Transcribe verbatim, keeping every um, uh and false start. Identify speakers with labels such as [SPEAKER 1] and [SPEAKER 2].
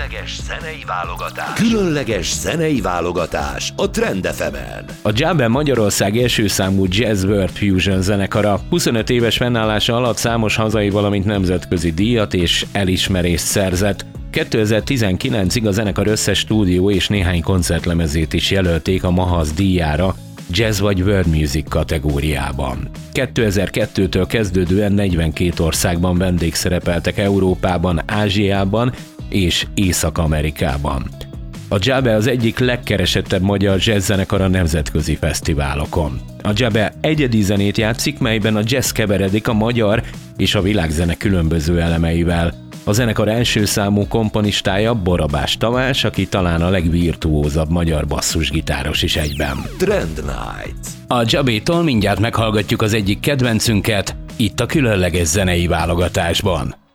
[SPEAKER 1] Különleges zenei válogatás. Különleges zenei válogatás a Trend ef emen.
[SPEAKER 2] A Jabba Magyarország első számú Jazz World Fusion zenekara huszonöt éves fennállása alatt számos hazai, valamint nemzetközi díjat és elismerést szerzett. kétezer-tizenkilencig a zenekar összes stúdió és néhány koncertlemezét is jelölték a Mahasz díjára, Jazz vagy World Music kategóriában. kétezer-kettőtől kezdődően negyvenkét országban vendégszerepeltek Európában, Ázsiában és Észak-Amerikában. A Jabba az egyik legkeresettebb magyar jazzzenekar a nemzetközi fesztiválokon. A Jabba egyedi zenét játszik, melyben a jazz keveredik a magyar és a világzene különböző elemeivel. A zenekar első számú komponistája Borabás Tamás, aki talán a legvirtuózabb magyar basszusgitáros is egyben.
[SPEAKER 1] Trend Night.
[SPEAKER 2] A Jabbétól mindjárt meghallgatjuk az egyik kedvencünket, itt a különleges zenei válogatásban.